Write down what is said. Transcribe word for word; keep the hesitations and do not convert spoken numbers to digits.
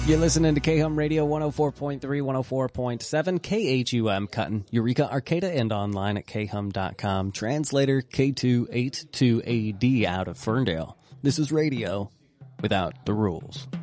You're listening to K-Hum Radio one oh four point three, one oh four point seven, K H U M Cutting, Eureka, Arcata, and online at K hum dot com. Translator K two eighty-two A D out of Ferndale. This is radio without the rules.